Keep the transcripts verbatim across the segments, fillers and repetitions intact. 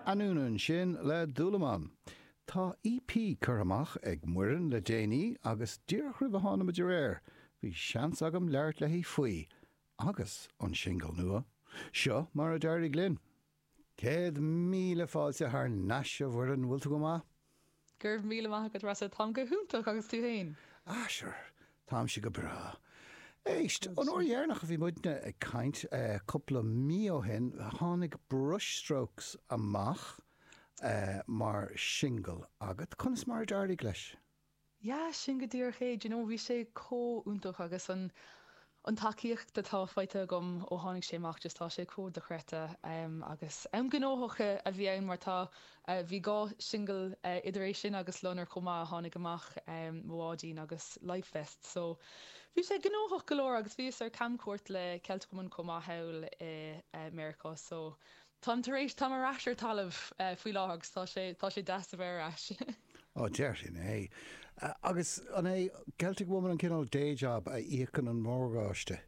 Anúnan sin le dúlaman. Tá E P churamach ag muireann le déanaí agus díreach rih hána maidir réir. Bhí seans agam leart le hí faoi, agus an single nua. Seo mar a deirigh linn. Céad míle fáilte th neise bhfuireann bhfuil tú go má? Gurb míle maith go rasa tám go húntaach agus tú hain. Ah, sure. Tám si go bra. Éist, an orhearnach a bhí muidne ag caint uh, coppla mío hen, tháinig brushstrokes amach uh, mar single agat. Conas mar deirigh leis? Ja, sin go dtíor chéad, you know, bhí sé có úntaach agus an an takeíocht de tá feite gom ó tháinig sé amach just tá sé có de chreata um, agus am gnóthacha a bhí ann mar tá uh, bhí gá single uh, iteration agus lunar chomá tháinig amach um, mháidín agus Lifefest, so bhí sé gnóthach golóir agus bhí ar camcuairt le Celtcumann chomá heil i uh, America, so tá tar éis tá mar rasir talamh uh, faoi lágus tá sé tá sé deas a bhéir ais. Oh, deirtin, é. Uh, agus an é Celtic Woman an cinál day job a íocan an mórgáiste.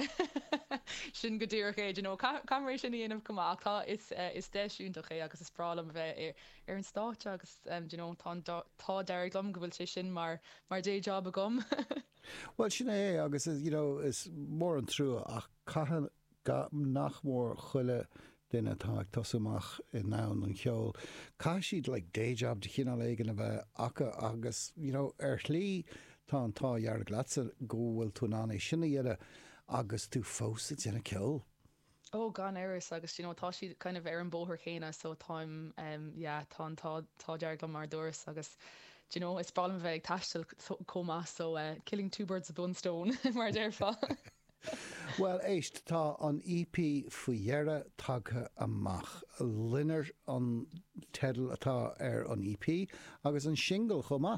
Sin go dtíor chéad, you know, caméis sin íanamh cumach tá is uh, is déisiúntaach é agus is prálam bheith ar, ar an stáit agus um, you know, tá tá deirigh lom go bhfuil sé sin mar mar day job a gom. Well, sin é agus is, you know, is mór an trú ach caitheann ga nach mór chuile duine tá ag tosúmach in nán an cheol. Cá siad le like, day job de chinál éigen a bheith acha agus, you know, ar chlí tá an tá dhearg leatsa go bhfuil tú ná é sinna dhéile agus tú fósa déna ceol. Oh, gan eris agus, you know, tá si kind of ar an bóthir chéine, so táim, um, yeah, tá tá tá dearg mar dúras agus, you know, it's problem bheith taistil comá, so uh, killing two birds with one stone mar deirfa. Well, éist tá an E P faoihearra tagtha amach. Linner an tedal atá ar an E P agus an single chomá.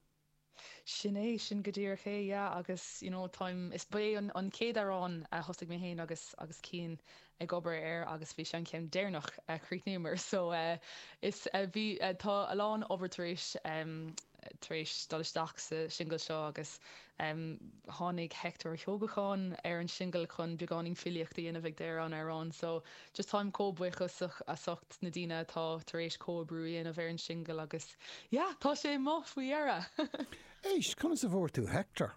Sin é sin go dtíor ché, yeah, agus, you know, time is bé an, an céad arán uh, thosaigh mé héin agus agus cín ag obair air agus bhí sean ceim déirnach uh, chríicnéimir, so uh, is uh, bhí uh, tá a lán obair taréis um, taréis dalisteach sa single seo agus um, tháinig Hector Thógacháin ar an single chun beagáining filiocht dhéanamh ag déir an arán, so just táim cóbuchas a socht na dtíine tá taréis cóbrú dhéanamh ar an single agus, yeah, tá sé má faoihearra. Éist, chuna sa bhór tú Hector?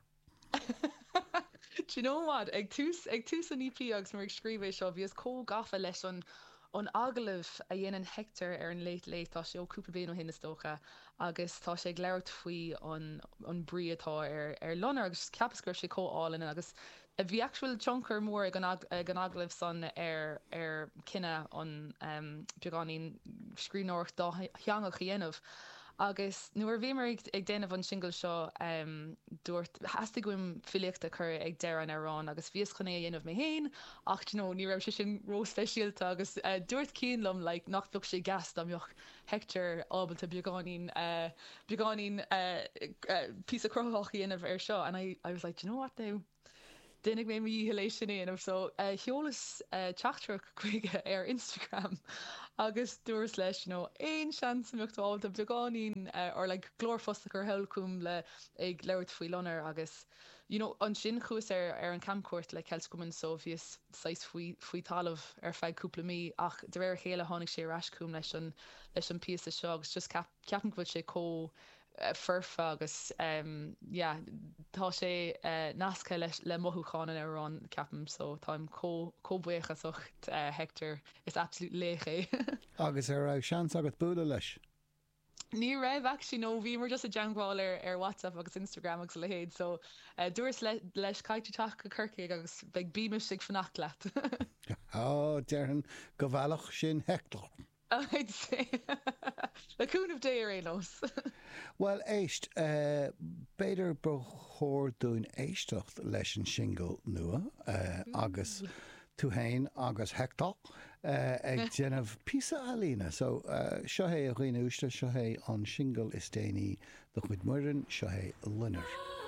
Do you know what? Ag tús ag tús an E P agus mar ag scríbéis seo bhí is có gafa leis an an agalah a dhéanaan Hector ar an leit leit tá sé ó cúpla bliain ó hinna stócha agus tá sé gléirt faoi an an brí atá ar ar lonar agus ceapascur sé cóálan agus a bhí actual chunker mór ag an ag ag an agalah san ar ar cinenne an um, beagáinín scríbhneoireacht dá theangach a dhéanamh. Agus nuair bhí mar ag déanamh an single seo um, dúirt heasta goim filiochta chur ag deir an arán agus bhíos chuné dhéanamh mé héin ach you know, ní raibh sé sin ró speisialta agus uh, dúirt cíanlam like, nach bheadh sé gas amíoch Hector ábalta beagáinín uh, beagáinín uh, uh, pí a crothach dhéanamh ar seo, and I, I was like, you know what now? Dinnig mé mí hééis sin éanamh, so uh, cheolalas uh, teachtrach chuige ar Instagram agus dúirs leis, you know, éon seans amachtáil a beagáinín uh, or like glórfosta gur heilcúm le ag leirt faoi lonar agus, you know, an sin chuas ar ar an camcuairt le Celtcumann, so bhíos seis faoi faoi talamh ar feadh cúpla mí ach de réir chéile tháinig sé rascúm leis an leis an píos seo agus just cap ceapan bhfuil sé có Uh, furfa agus um, yeah, tá sé uh, nasca le, le mothúcháin ar an ceapam, so táim cóbuchas ucht uh, Hector is absolút léché. Agus ar ag seans agat búla leis? Ní raibh actually, no, bhí mar just a deangáil ar, ar WhatsApp agus Instagram agus le héad, so uh, dúirs le, leis caiiteach go curcaig agus beag bíime sig fannach leat. Á, dearhan go bhealach sin Hector. I'd say le cúnamh dé ar éos. Well, éist, uh, beidir bechóir dún éisteacht leis an single nua uh, agus tú hain agus Hector uh, ag déanamh písa a lína, so uh, seo é a roiine ústa, seo é an single is déanaí do chuid muireann, seo é Linner.